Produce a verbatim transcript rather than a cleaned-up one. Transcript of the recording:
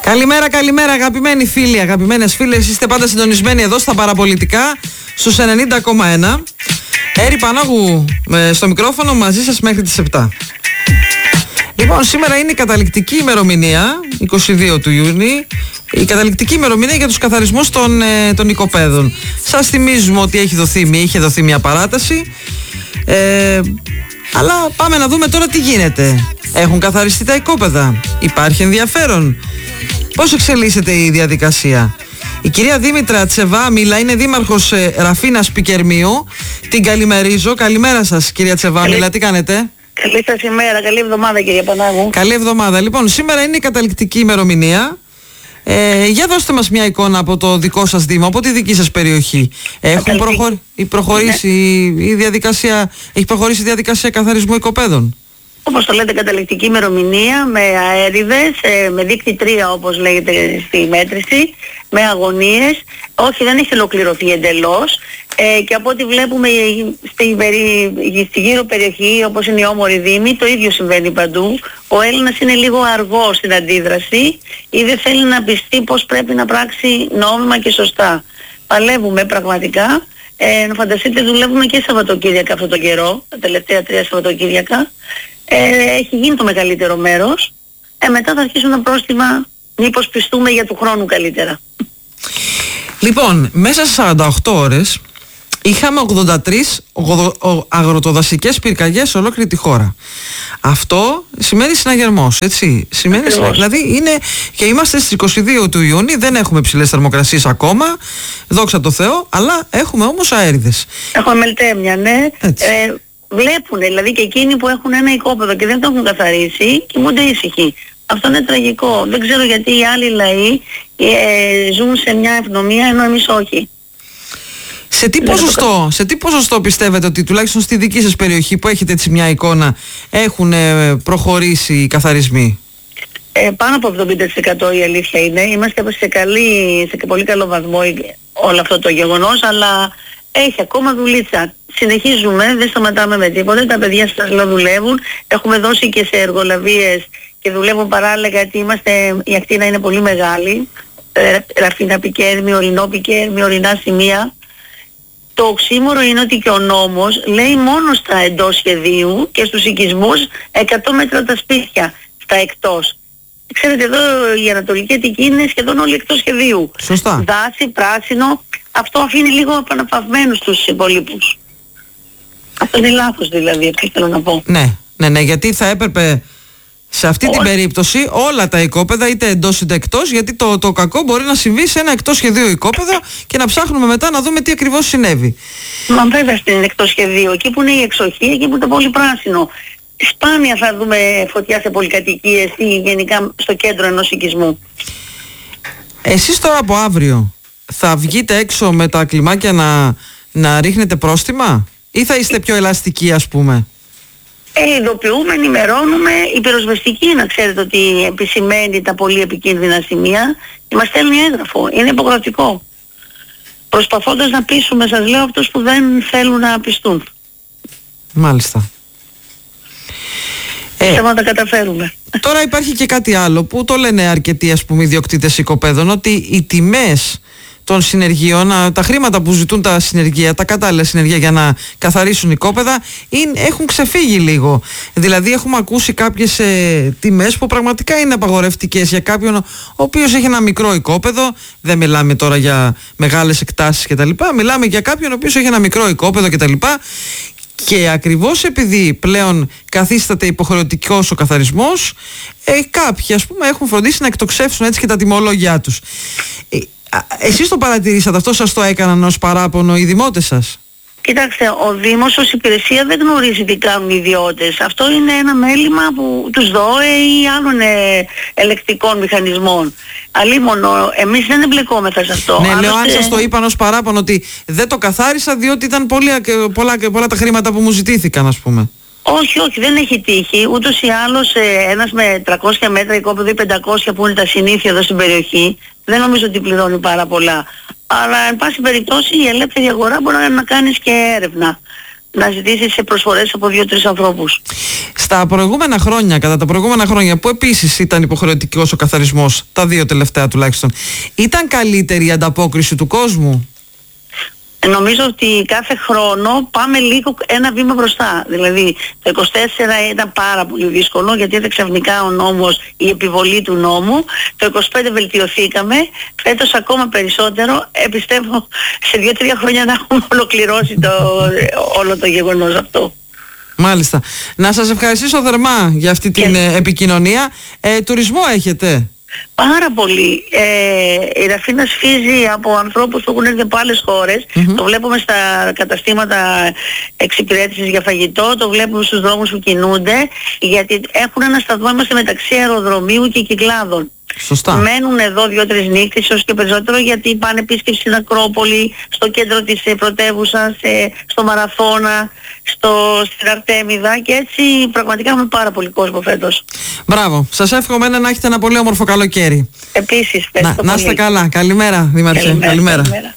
Καλημέρα, καλημέρα αγαπημένοι φίλοι, αγαπημένες φίλες. Είστε πάντα συντονισμένοι εδώ στα παραπολιτικά στους ενενήντα κόμμα ένα. Έρη Πανάγου στο μικρόφωνο μαζί σας μέχρι τις επτά. Λοιπόν, σήμερα είναι η καταληκτική ημερομηνία, είκοσι δύο του Ιούνιου, η καταληκτική ημερομηνία για τους καθαρισμούς των, ε, των οικοπαίδων. Σας θυμίζουμε ότι έχει δοθεί, είχε δοθεί μια παράταση, ε, αλλά πάμε να δούμε τώρα τι γίνεται. Έχουν καθαριστεί τα οικόπεδα, υπάρχει ενδιαφέρον. Πώς εξελίσσεται η διαδικασία? Η κυρία Δήμητρα Τσεβάμιλα είναι δήμαρχος ε, Ραφίνας Πικερμίου. Την καλημερίζω. Καλημέρα σας κυρία Τσεβάμιλα, καλή... τι κάνετε? Καλή σας ημέρα, καλή εβδομάδα κυρία Πανάγου. Καλή εβδομάδα. Λοιπόν, σήμερα είναι η καταληκτική ημερομηνία. Ε, για δώστε μας μια εικόνα από το δικό σας Δήμο, από τη δική σας περιοχή. Έχουν προχωρ... η προχωρήσει ναι. η διαδικασία, έχει προχωρήσει η διαδικασία καθαρισμού οικοπαίδων? Όπως το λέτε, καταληκτική ημερομηνία με αέριδες, με δείκτη τρία όπως λέγεται στη μέτρηση, με αγωνίες. Όχι, δεν έχει ολοκληρωθεί εντελώς. Ε, και από ό,τι βλέπουμε στη, περι... στη γύρω περιοχή, όπως είναι η όμορη Δήμη, το ίδιο συμβαίνει παντού. Ο Έλληνας είναι λίγο αργός στην αντίδραση ή δεν θέλει να πιστεί πως πρέπει να πράξει νόμιμα και σωστά. Παλεύουμε πραγματικά. Ε, να φανταστείτε, δουλεύουμε και Σαββατοκύριακα αυτόν τον καιρό, τα τελευταία τρία Σαββατοκύριακα. Ε, έχει γίνει το μεγαλύτερο μέρος. Ε, μετά θα αρχίσουν τα πρόστιμα, μήπως πιστούμε για του χρόνου καλύτερα. Λοιπόν, μέσα σε σαράντα οκτώ ώρες είχαμε ογδόντα τρεις αγροτοδασικές πυρκαγιές σε ολόκληρη τη χώρα. Αυτό σημαίνει συναγερμός, έτσι. Σημαίνει συναγερμός. Δηλαδή είναι, και είμαστε στις είκοσι δύο του Ιούνιου, δεν έχουμε ψηλές θερμοκρασίες ακόμα, δόξα τω Θεώ, αλλά έχουμε όμως αέριδες. Έχουμε μελτέμια, ναι. Ε, βλέπουν, δηλαδή και εκείνοι που έχουν ένα οικόπεδο και δεν το έχουν καθαρίσει, κοιμούνται ήσυχοι. Αυτό είναι τραγικό. Δεν ξέρω γιατί οι άλλοι λαοί ε, ζουν σε μια ευνομία ενώ εμείς όχι. Σε τι, ποσοστό, σε τι ποσοστό πιστεύετε ότι τουλάχιστον στη δική σας περιοχή που έχετε έτσι μια εικόνα έχουν ε, προχωρήσει οι καθαρισμοί? Ε, πάνω από εβδομήντα τοις εκατό η αλήθεια είναι. Είμαστε σε, καλή, σε πολύ καλό βαθμό όλο αυτό το γεγονός, αλλά έχει ακόμα δουλίτσα. Συνεχίζουμε, δεν σταματάμε με τίποτα. Τα παιδιά σας λέω δουλεύουν. Έχουμε δώσει και σε εργολαβίες και δουλεύουν παράλληλα γιατί είμαστε, η ακτίνα είναι πολύ μεγάλη. Ε, Ραφίνα Πικέρμη, Ορεινό Πικέρμη, ορεινά σημεία. Το οξύμορο είναι ότι και ο νόμος λέει μόνο στα εντός σχεδίου και στους οικισμούς εκατό μέτρα τα σπίτια στα εκτός. Ξέρετε, εδώ η Ανατολική Αττική είναι σχεδόν όλοι εκτός σχεδίου. Σωστά. Δάση, πράσινο, αυτό αφήνει λίγο επαναπαυμένους τους υπολείπους. Αυτό είναι λάθος δηλαδή, αυτό θέλω να πω. Ναι, ναι, ναι, γιατί θα έπρεπε σε αυτή την περίπτωση όλα τα οικόπεδα, είτε εντός είτε εκτός, γιατί το, το κακό μπορεί να συμβεί σε ένα εκτός σχεδίου οικόπεδο και να ψάχνουμε μετά να δούμε τι ακριβώς συνέβη. Μα βέβαια στην εκτός σχεδίου, εκεί που είναι η εξοχή, εκεί που είναι το πολύ πράσινο. Σπάνια θα δούμε φωτιά σε πολυκατοικίες ή γενικά στο κέντρο ενός οικισμού. Εσείς τώρα από αύριο θα βγείτε έξω με τα κλιμάκια να, να ρίχνετε πρόστιμα ή θα είστε πιο ελαστικοί, ας πούμε? Ε, ειδοποιούμε, ενημερώνουμε. Η πυροσβεστική, να ξέρετε ότι επισημαίνει τα πολύ επικίνδυνα σημεία και μας στέλνει έγγραφο. Είναι υποχρεωτικό. Προσπαθώντας να πείσουμε, σας λέω, αυτούς που δεν θέλουν να πιστούν. Μάλιστα. Ε, να τα καταφέρουμε. Τώρα υπάρχει και κάτι άλλο που το λένε αρκετοί, ας πούμε, ιδιοκτήτες οικοπαίδων, ότι οι τιμές των συνεργείων, τα χρήματα που ζητούν τα συνεργεία, τα κατάλληλα συνεργεία για να καθαρίσουν οικόπεδα, είναι, έχουν ξεφύγει λίγο. Δηλαδή έχουμε ακούσει κάποιες ε, τιμές που πραγματικά είναι απαγορευτικές για κάποιον ο οποίος έχει ένα μικρό οικόπεδο. Δεν μιλάμε τώρα για μεγάλες εκτάσεις κτλ. Μιλάμε για κάποιον ο οποίος έχει ένα μικρό οικόπεδο κτλ. Και ακριβώς επειδή πλέον καθίσταται υποχρεωτικός ο καθαρισμός, ε, κάποιοι ας πούμε έχουν φροντίσει να εκτοξεύσουν έτσι και τα τιμολόγια τους. Ε, εσείς το παρατηρήσατε αυτό, σας το έκαναν ως παράπονο οι δημότες σας? Κοιτάξτε, ο Δήμος ως υπηρεσία δεν γνωρίζει τι κάνουν οι ιδιώτες. Αυτό είναι ένα μέλημα που τους ΔΟΕ ή άλλων ε, ελεκτικών μηχανισμών. Αλλήμωνο, εμείς δεν εμπλεκόμεθα σε αυτό. Ναι, άλλωστε... λέω αν σας το είπαν ως παράπονο ότι δεν το καθάρισα διότι ήταν πολλά, πολλά, πολλά τα χρήματα που μου ζητήθηκαν, ας πούμε. Όχι, όχι, δεν έχει τύχει. Ούτως ή άλλως ε, ένας με τριακόσια μέτρα οικόπεδο ή πεντακόσια που είναι τα συνήθεια εδώ στην περιοχή, δεν νομίζω ότι πληρώνει πάρα πολλά. Αλλά εν πάση περιπτώσει η ελεύθερη αγορά μπορεί να κάνεις και έρευνα. να ζητήσει σε προσφορές από δύο-τρεις ανθρώπους. Στα προηγούμενα χρόνια, κατά τα προηγούμενα χρόνια, που επίσης ήταν υποχρεωτικός ο καθαρισμός, τα δύο τελευταία τουλάχιστον, ήταν καλύτερη η ανταπόκριση του κόσμου? Νομίζω ότι κάθε χρόνο πάμε λίγο ένα βήμα μπροστά. Δηλαδή το είκοσι τέσσερα ήταν πάρα πολύ δύσκολο γιατί ήταν ξαφνικά ο νόμος, η επιβολή του νόμου. Το είκοσι πέντε βελτιωθήκαμε, φέτος ακόμα περισσότερο. Ε, πιστεύω σε δύο τρία χρόνια να έχουμε ολοκληρώσει το, όλο το γεγονός αυτό. Μάλιστα. Να σας ευχαριστήσω θερμά για αυτή την και... επικοινωνία. Ε, τουρισμό έχετε? Πάρα πολύ. Ε, η Ραφίνα σφίζει από ανθρώπους που έχουν έρθει από άλλες χώρες. Mm-hmm. Το βλέπουμε στα καταστήματα εξυπηρέτησης για φαγητό, το βλέπουμε στους δρόμους που κινούνται, γιατί έχουν ένα σταθμό, είμαστε μεταξύ αεροδρομίου και Κυκλάδων. Σωστά. Μένουν εδώ δύο-τρεις νύχτες, ίσως και περισσότερο, γιατί πάνε επίσκεψη στην Ακρόπολη, στο κέντρο της πρωτεύουσας, στο Μαραθώνα, στο, στην Αρτέμιδα, και έτσι πραγματικά έχουμε πάρα πολύ κόσμο φέτος. Μπράβο. Σας εύχομαι να έχετε ένα πολύ όμορφο καλοκαίρι. Επίσης. Να, να είστε καλά. Καλημέρα, Δήμαρχε. Καλημέρα. Καλημέρα. Καλημέρα.